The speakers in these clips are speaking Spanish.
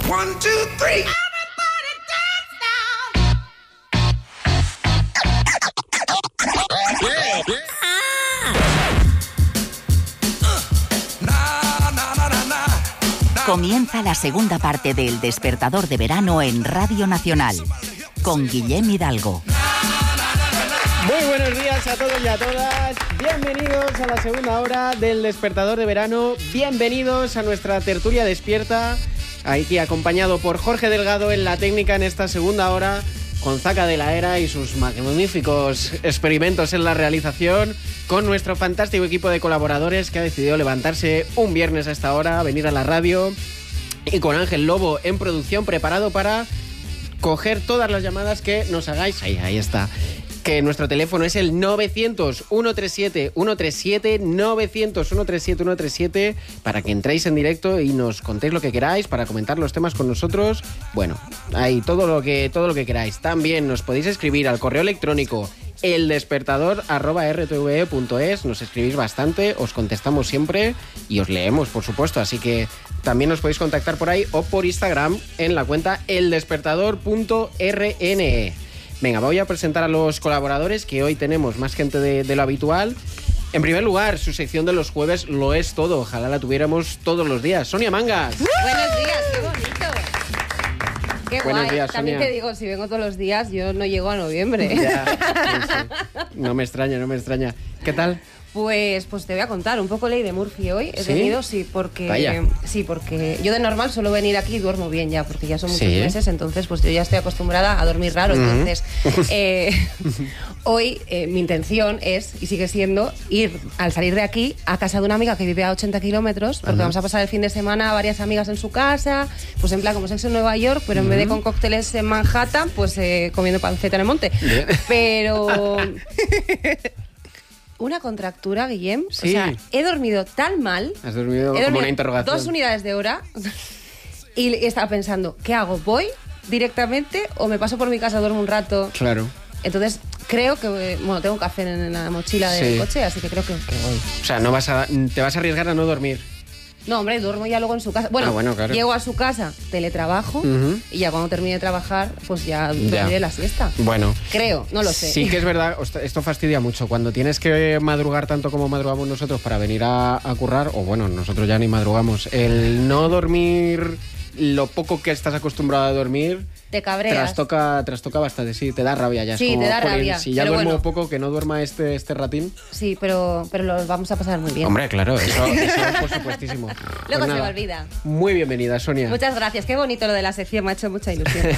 1, 2, 3. Comienza la segunda parte del Despertador de Verano en Radio Nacional, con Guillem Hidalgo. Muy buenos días a todos y a todas. Bienvenidos a la segunda hora del Despertador de Verano. Bienvenidos a nuestra tertulia despierta. Aquí acompañado por Jorge Delgado en la técnica en esta segunda hora, con Zaca de la Era y sus magníficos experimentos en la realización, con nuestro fantástico equipo de colaboradores que ha decidido levantarse un viernes a esta hora, venir a la radio, y con Ángel Lobo en producción, preparado para coger todas las llamadas que nos hagáis. Ahí está. Que nuestro teléfono es el 900-137-137, 900-137-137, para que entréis en directo y nos contéis lo que queráis, para comentar los temas con nosotros. Bueno, ahí todo lo que queráis. También nos podéis escribir al correo electrónico eldespertador@rtve.es. Nos escribís bastante, os contestamos siempre y os leemos, por supuesto. Así que también nos podéis contactar por ahí o por Instagram en la cuenta eldespertador.rne. Venga, voy a presentar a los colaboradores, que hoy tenemos más gente de lo habitual. En primer lugar, su sección de los jueves lo es todo. Ojalá la tuviéramos todos los días. Sonia Mangas. Buenos días, qué bonito. Qué Buenos guay. días, También Sonia. te digo, si vengo todos los días, yo no llego a noviembre. Ya, no me extraña. ¿Qué tal? Pues te voy a contar un poco ley de Murphy hoy. He ¿Sí? venido, porque Vaya. porque yo de normal suelo venir aquí y duermo bien ya, porque ya son muchos Sí. meses, entonces pues yo ya estoy acostumbrada a dormir raro. Entonces, hoy mi intención es, y sigue siendo, ir al salir de aquí a casa de una amiga que vive a 80 kilómetros, porque vamos a pasar el fin de semana varias amigas en su casa, pues en plan como Sexo en Nueva York, pero en vez de con cócteles en Manhattan, pues comiendo panceta en el monte. Bien. Pero una contractura, Guillem. Sí. O sea, he dormido tan mal. Has dormido He como dormido una interrogación. 2 unidades de hora. Y estaba pensando, ¿qué hago? ¿Voy directamente o me paso por mi casa, duermo un rato? Claro. Entonces, creo que... Bueno, tengo un café en la mochila del Sí. coche, así que creo que voy. O sea, te vas a arriesgar a no dormir. No, hombre, duermo ya luego en su casa. Bueno, Bueno, claro. llego a su casa, teletrabajo, y ya cuando termine de trabajar, pues ya dormiré la siesta. Bueno. Creo, no lo sé. Sí que es verdad, esto fastidia mucho. Cuando tienes que madrugar tanto como madrugamos nosotros para venir a currar, o bueno, nosotros ya ni madrugamos, el no dormir lo poco que estás acostumbrado a dormir... Te cabreas. Trastoca bastante, sí, te da rabia ya. Sí, es como, te da jolín, rabia, si ya pero duermo bueno. poco, que no duerma este ratín. Sí, pero lo vamos a pasar muy bien. Hombre, claro, eso por supuestísimo. Luego Pues se nada, me olvida. Muy bienvenida, Sonia. Muchas gracias, qué bonito lo de la sección, me ha hecho mucha ilusión.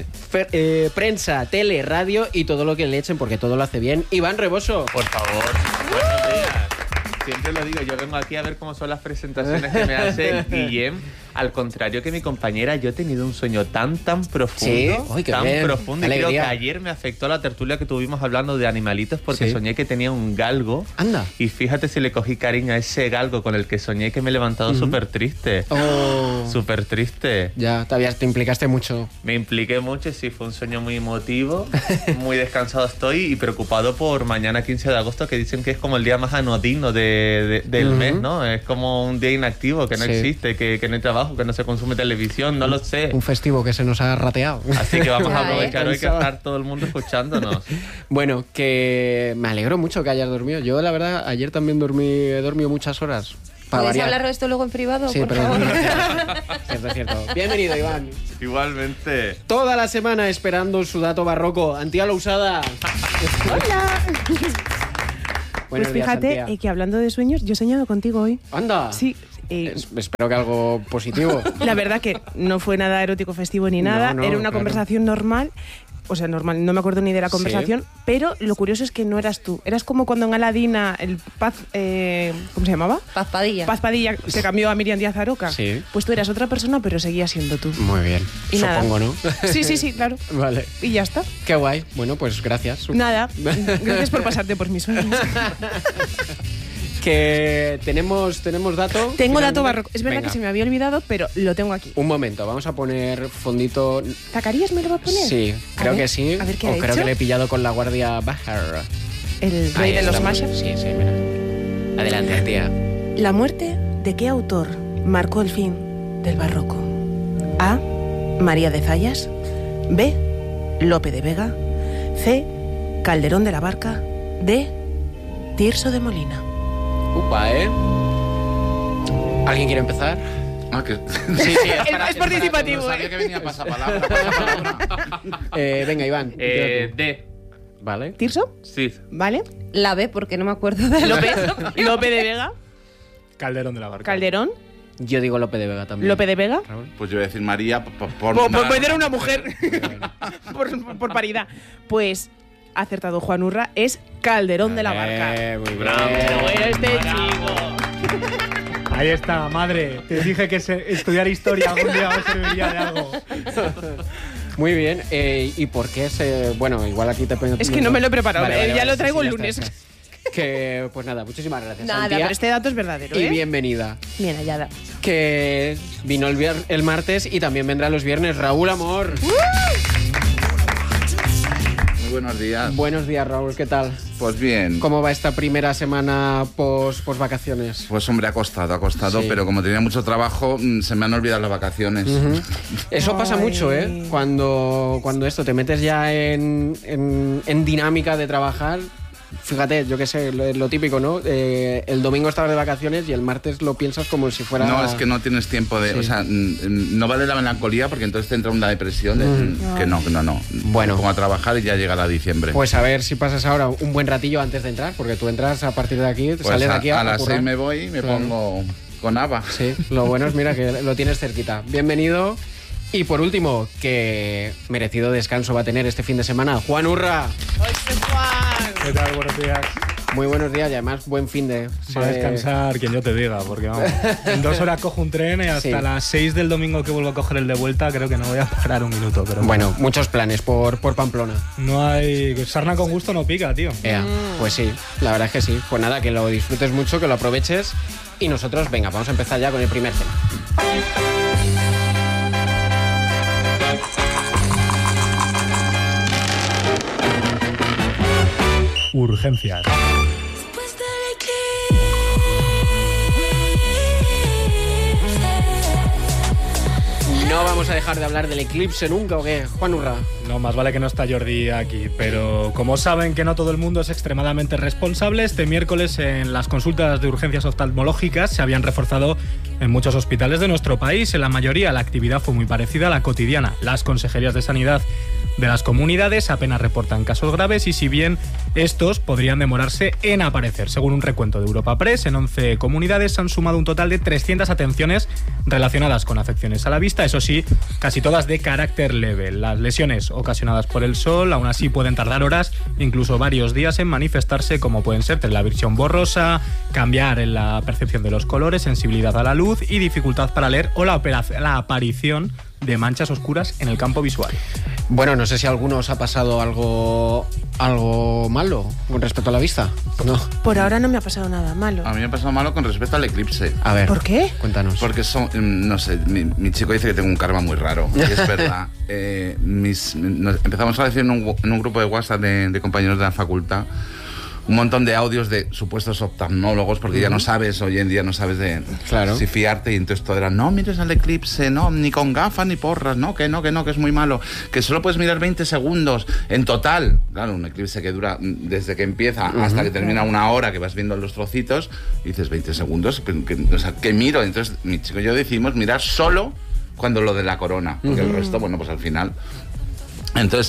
Prensa, tele, radio y todo lo que le echen, porque todo lo hace bien. Iván Reboso. Por favor, buenos días. Siempre lo digo, yo vengo aquí a ver cómo son las presentaciones que me hace Guillem. Al contrario que mi compañera, yo he tenido un sueño tan profundo, Sí, uy, qué tan bien. profundo. Y creo que Alegría. ayer me afectó la tertulia que tuvimos hablando de animalitos, porque Sí. soñé que tenía un galgo. Anda. Y fíjate si le cogí cariño a ese galgo con el que soñé, que me he levantado súper triste. Oh. Súper triste. Ya, te implicaste mucho. Me impliqué mucho, sí, fue un sueño muy emotivo, muy descansado estoy y preocupado por mañana 15 de agosto, que dicen que es como el día más anodino del mes, ¿no? Es como un día inactivo, que no Sí. existe, que no hay trabajo, que no se consume televisión, no lo sé. Un festivo que se nos ha rateado. Así que vamos Ya, a aprovechar hoy que Pensaba. está todo el mundo escuchándonos. Bueno, que me alegro mucho que hayas dormido. Yo, la verdad, ayer también he dormido muchas horas. Para ¿Puedes variar. hablar de esto luego en privado, Sí, por perdón. favor? Cierto. Bienvenido, Iván. Igualmente. Toda la semana esperando su dato barroco. Antía Lousada. Hola. Buenos Pues días, fíjate Antía. que hablando de sueños, yo he soñado contigo hoy. Anda. Sí. Espero que algo positivo. La verdad que no fue nada erótico festivo ni nada, No, era una claro. conversación normal. O sea, normal, no me acuerdo ni de la conversación, pero lo curioso es que no eras tú. Eras como cuando en Aladina el Paz, ¿cómo se llamaba? Paz Padilla. Paz Padilla se cambió a Miriam Díaz Aroca. Sí. Pues tú eras otra persona, pero seguías siendo tú. Muy bien. Y nada. Supongo, ¿no? Sí, claro. Vale. Y ya está. Qué guay. Bueno, pues gracias. Nada. Gracias por pasarte por mis sueños. Que tenemos dato. Tengo finalmente. dato barroco. Es verdad Venga. que se me había olvidado, pero lo tengo aquí. Un momento, vamos a poner fondito. ¿Zacarías me lo va a poner? Sí, A creo ver, que sí. A ver qué o ha creo hecho. que le he pillado con la guardia baja. El rey Ahí de los estamos. mashups. Sí, mira. Adelante, tía. ¿La muerte de qué autor marcó el fin del barroco? A. María de Zayas. B, Lope de Vega. C, Calderón de la Barca. D, Tirso de Molina. Upa, ¿eh? ¿Alguien quiere empezar? Ah, que... Sí, Es participativo, No sabía que venía pasapalabra. venga, Iván. D. Vale. ¿Tirso? Sí. ¿Vale? La B, porque no me acuerdo de Lope de Vega. Calderón de la Barca. Calderón. Yo digo Lope de Vega también. Lope de Vega. Pues yo voy a decir María por meter a una mujer. por paridad. Pues acertado Juan Urra, es Calderón de la Barca. Muy bien. Pero bueno, este chico. Ahí está, madre. Te dije que estudiar historia algún día me serviría de algo. Muy bien. ¿Y por qué bueno, igual aquí te pongo... Es que no me lo he preparado. Vale, ya lo sí, traigo sí, el ya lunes. está. Que, pues nada, muchísimas gracias, Nada, Santia. pero este dato es verdadero, Y ¿eh? bienvenida. Bien hallada. Que vino el martes y también vendrá los viernes. Raúl Amor. Muy buenos días. Buenos días, Raúl. ¿Qué tal? Pues bien. ¿Cómo va esta primera semana post vacaciones? Pues hombre, ha costado, Sí. pero como tenía mucho trabajo, se me han olvidado las vacaciones. Eso pasa Ay. mucho, ¿eh? Cuando esto te metes ya en dinámica de trabajar. Fíjate, yo qué sé, lo típico, ¿no? El domingo estabas de vacaciones y el martes lo piensas como si fuera... No, es que no tienes tiempo de... Sí. O sea, no vale la melancolía porque entonces te entra una depresión que no. Bueno. Me pongo a trabajar y ya llegará diciembre. Pues a ver si pasas ahora un buen ratillo antes de entrar, porque tú entras a partir de aquí, Pues sales de aquí a las currar. 6 me voy y me Claro. pongo con ABBA. Sí, lo bueno es, mira, que lo tienes cerquita. Bienvenido. Y por último, que merecido descanso va a tener este fin de semana, Juan Urra. ¿Qué tal? Buenos días. Muy buenos días y además buen fin de... Va a descansar quien yo te diga, porque vamos, en 2 horas cojo un tren y hasta Sí. las 6 del domingo que vuelvo a coger el de vuelta creo que no voy a parar un minuto. Pero Bueno, muchos planes por Pamplona. no hay... Sarna con gusto no pica, tío. Pues sí, la verdad es que sí. Pues nada, que lo disfrutes mucho, que lo aproveches. Y nosotros, venga, vamos a empezar ya con el primer tema. Urgencias. No vamos a dejar de hablar del eclipse nunca, ¿o qué? Juan Urra. No, más vale que no está Jordi aquí, pero como saben que no todo el mundo es extremadamente responsable, este miércoles en las consultas de urgencias oftalmológicas se habían reforzado en muchos hospitales de nuestro país. En la mayoría la actividad fue muy parecida a la cotidiana. Las consejerías de sanidad de las comunidades apenas reportan casos graves y si bien estos podrían demorarse en aparecer. Según un recuento de Europa Press, en 11 comunidades se han sumado un total de 300 atenciones relacionadas con afecciones a la vista, eso sí, casi todas de carácter leve. Las lesiones ocasionadas por el sol aún así pueden tardar horas, incluso varios días en manifestarse, como pueden ser la visión borrosa, cambiar en la percepción de los colores, sensibilidad a la luz y dificultad para leer o la aparición de manchas oscuras en el campo visual. Bueno, no sé si a alguno os ha pasado algo malo con respecto a la vista. No. Por ahora no me ha pasado nada malo. A mí me ha pasado malo con respecto al eclipse. A ver. ¿Por qué? Cuéntanos. Porque no sé, mi chico dice que tengo un karma muy raro. Y es verdad. Empezamos a decir en un grupo de WhatsApp de compañeros de la facultad un montón de audios de supuestos oftalmólogos, porque ya no sabes, hoy en día no sabes Claro. si fiarte, y entonces todo era, no mires al eclipse, no, ni con gafas ni porras, que es muy malo, que solo puedes mirar 20 segundos en total. Claro, un eclipse que dura desde que empieza hasta que termina 1 hora, que vas viendo los trocitos, y dices 20 segundos, o sea, ¿qué miro? Entonces mi chico y yo decidimos mirar solo cuando lo de la corona, porque el resto, bueno, pues al final... Entonces,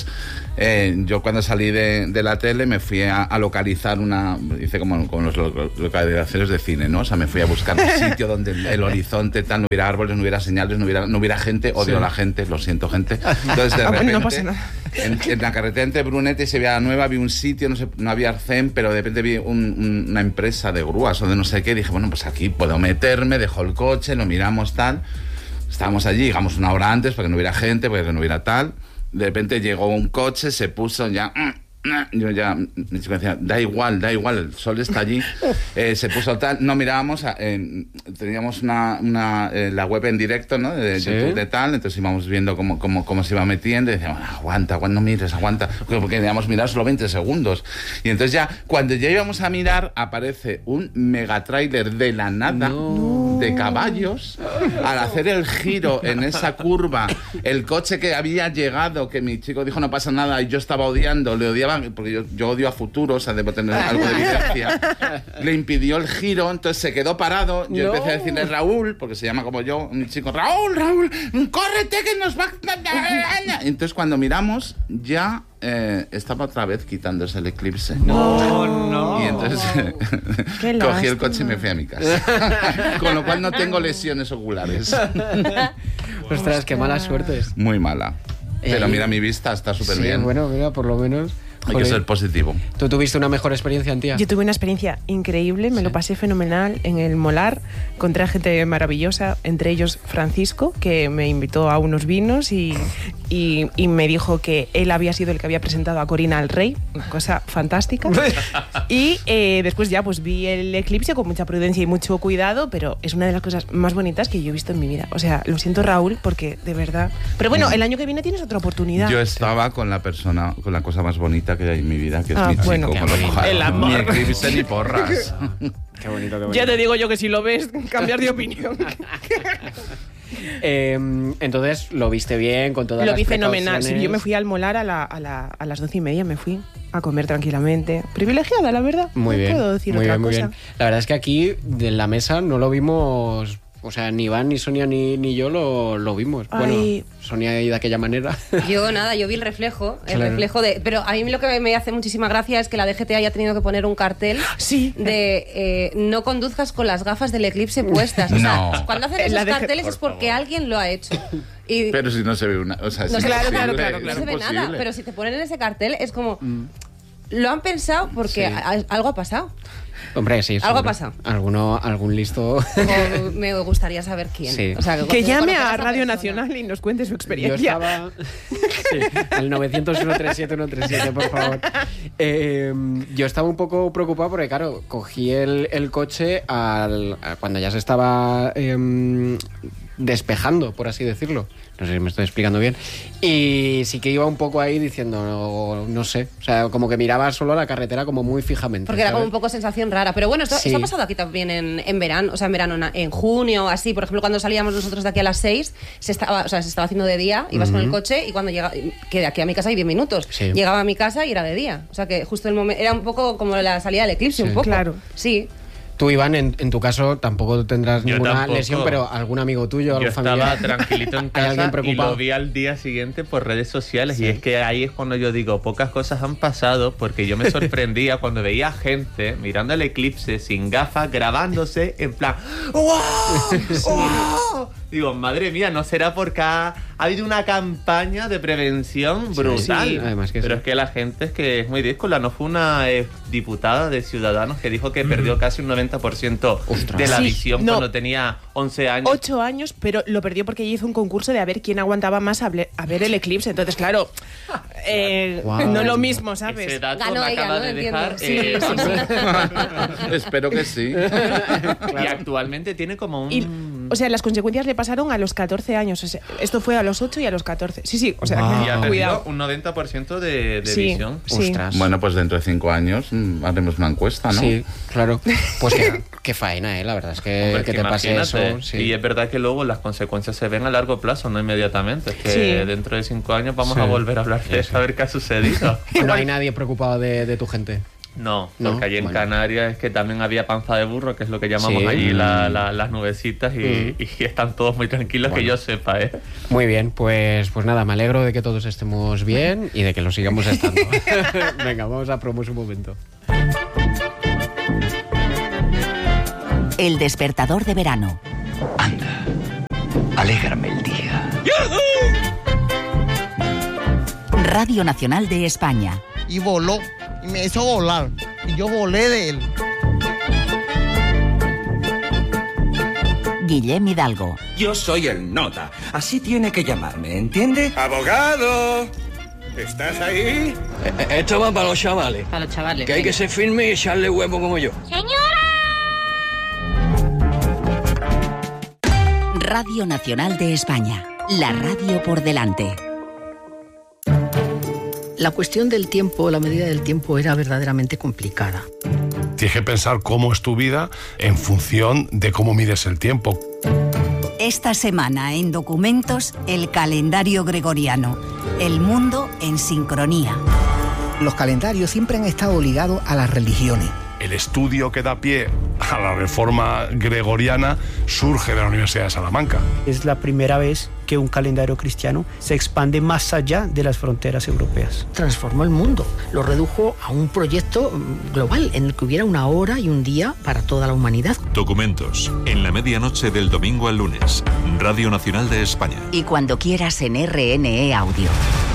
yo cuando salí de la tele me fui a localizar hice como los localizaciones de cine, ¿no? O sea, me fui a buscar un sitio donde el horizonte tal, no hubiera árboles, no hubiera señales, no hubiera gente, odio a la gente, lo siento, gente. Entonces, de repente, no pasa nada. en la carretera entre Brunete y Sevilla Nueva vi un sitio, no había arcén, pero de repente vi una empresa de grúas o de no sé qué, y dije, bueno, pues aquí puedo meterme, dejo el coche, lo miramos tal. Estábamos allí, llegamos 1 hora antes para que no hubiera gente, para que no hubiera tal. De repente llegó un coche, se puso ya... Yo ya, mi chico decía, da igual, el sol está allí. Se puso tal, no mirábamos, teníamos la web en directo, ¿no? De ¿Sí? YouTube de tal, entonces íbamos viendo cómo se iba metiendo y decíamos, aguanta, no mires, aguanta, porque queríamos mirar solo 20 segundos. Y entonces ya, cuando ya íbamos a mirar, aparece un megatráiler de la nada. de caballos. Al hacer el giro en esa curva, el coche que había llegado, que mi chico dijo no pasa nada, y yo estaba odiando, le odiaba, porque yo odio a futuro, o sea, debo tener algo de evidencia, le impidió el giro, entonces se quedó parado. Yo empecé a decirle Raúl, porque se llama como yo, mi chico, Raúl, córrete que nos va a... Entonces cuando miramos, ya estaba otra vez quitándose el eclipse. No. Y entonces cogí el coche y me fui a mi casa. Con lo cual no tengo lesiones oculares. Ostras, qué mala suerte. Muy mala. Pero mira, mi vista está súper bien. Bueno, mira, por lo menos... Hay que ser positivo. ¿Tú tuviste una mejor experiencia, Antía? Yo tuve una experiencia increíble, me lo pasé fenomenal en el Molar, encontré a gente maravillosa, entre ellos Francisco, que me invitó a unos vinos y me dijo que él había sido el que había presentado a Corina al Rey, una cosa fantástica. Y después ya pues vi el eclipse con mucha prudencia y mucho cuidado, pero es una de las cosas más bonitas que yo he visto en mi vida. O sea, lo siento, Raúl, porque de verdad... Pero bueno, el año que viene tienes otra oportunidad. Yo estaba con la persona, con la cosa más bonita que hay en mi vida, que es mi chico. Bueno, con los mojados. el amor. Ni eclipse ni porras. Qué bonito. Ya te digo yo que si lo ves, cambiar de opinión. Entonces, ¿lo viste bien con todas Lo las vi fenomenal. precauciones? Sí, yo me fui al Molar a las 12:30, me fui a comer tranquilamente. Privilegiada, la verdad. Muy no bien. puedo decir muy otra bien, muy cosa. bien. La verdad es que aquí, en la mesa, no lo vimos... O sea, ni Iván, ni Sonia, ni yo lo vimos. Ay. Bueno, Sonia de aquella manera. Yo nada, yo vi el reflejo Claro. de... Pero a mí lo que me hace muchísima gracia es que la DGT haya tenido que poner un cartel Sí. de no conduzcas con las gafas del eclipse puestas. O sea, No. cuando hacen La esos DGT, carteles es porque alguien lo ha hecho. Y Pero si no se ve una... O sea, es No se- claro, imposible, claro, es no se ve nada, imposible. pero si te ponen en ese cartel es como... Lo han pensado porque Sí. algo ha pasado. Hombre, sí. Algo ha seguro. pasado. Algún listo... O me gustaría saber quién. Sí. O sea, Que llame conocer a esa Radio persona. Nacional y nos cuente su Yo experiencia. estaba... Sí, el 900-137-137, por favor. Yo estaba un poco preocupado porque, claro, cogí el coche cuando ya se estaba despejando, por así decirlo. No sé si me estoy explicando bien. Y sí que iba un poco ahí diciendo, no sé, o sea, como que miraba solo a la carretera como muy fijamente. Porque era como ¿sabes? un poco sensación rara. Pero bueno, esto Sí. ha pasado aquí también en verano. O sea, en verano, en junio, así. Por ejemplo, cuando salíamos nosotros de aquí a las 6, se estaba haciendo de día, ibas con el coche y cuando llega, que de aquí a mi casa hay 10 minutos. Sí. Llegaba a mi casa y era de día. O sea, que justo el momento... Era un poco como la salida del eclipse, Sí. un poco. Claro. Sí. Tú, Iván, en tu caso tampoco tendrás Yo ninguna tampoco. lesión, pero algún amigo tuyo, Yo algún estaba familiar. tranquilito en ¿Hay casa alguien y preocupado? lo vi al día siguiente por redes sociales. Y es que ahí es cuando yo digo, pocas cosas han pasado, porque yo me sorprendía cuando veía gente mirando el eclipse sin gafas, grabándose en plan ¡wow! ¡wow! Digo, madre mía, ¿no será porque ha habido una campaña de prevención brutal? sí, además que pero sí. es que la gente es que es muy díscola. No fue una diputada de Ciudadanos que dijo que perdió casi un 90% Ostras. de la Sí, visión no. cuando tenía 11 años. 8 años, pero lo perdió porque ella hizo un concurso de a ver quién aguantaba más a ver el eclipse. Entonces, claro, Guau. no lo mismo, ¿sabes? Ese dato Ganó me ella, acaba ¿no? de Entiendo. dejar. Sí, Espero que sí. Y actualmente tiene como un. Y, o sea, las consecuencias le pasaron a los 14 años. O sea, esto fue a los 8 y a los 14. Sí, o sea, Guau. Y ha que, perdido cuidado. un 90% de Sí. visión. Sí. Ostras. Bueno, pues dentro de 5 años haremos una encuesta, ¿no? Sí, claro. Pues qué faena, la verdad es que, Hombre, que te pase imagínate. eso. Sí. Y es verdad que luego las consecuencias se ven a largo plazo, no inmediatamente. Es que Sí. dentro de 5 años vamos Sí. a volver a hablar de saber qué ha sucedido. No hay nadie preocupado de tu gente. No, No, porque allí en bueno. Canarias es que también había panza de burro, que es lo que llamamos Sí. allí las nubecitas, y están todos muy tranquilos, que yo sepa, ¿eh? Muy bien, pues nada, me alegro de que todos estemos bien y de que lo sigamos estando. Venga, vamos a promos un momento. El despertador de verano. Anda, alégrame el día. Radio Nacional de España. Y voló, y me hizo volar, y yo volé de él. Guillem Hidalgo. Yo soy el nota, así tiene que llamarme, ¿entiende? ¡Abogado! ¿Estás ahí? Esto va para los chavales. Para los chavales. Que hay que ser firme y echarle huevo como yo. Radio Nacional de España. La radio por delante. La cuestión del tiempo, la medida del tiempo era verdaderamente complicada. Tienes que pensar cómo es tu vida en función de cómo mides el tiempo. Esta semana en Documentos, el calendario gregoriano. El mundo en sincronía. Los calendarios siempre han estado ligados a las religiones. El estudio que da pie a la reforma gregoriana surge de la Universidad de Salamanca. Es la primera vez que un calendario cristiano se expande más allá de las fronteras europeas. Transformó el mundo, lo redujo a un proyecto global en el que hubiera una hora y un día para toda la humanidad. Documentos, en la medianoche del domingo al lunes, Radio Nacional de España. Y cuando quieras en RNE Audio.